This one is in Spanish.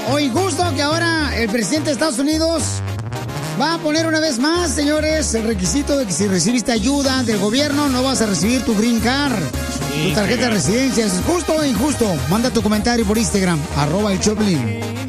o injusto que ahora el presidente de Estados Unidos va a poner una vez más, señores, el requisito de que si recibiste ayuda del gobierno no vas a recibir tu green card, tu tarjeta de residencia? ¿Es justo o injusto? Manda tu comentario por Instagram, @el Choplin.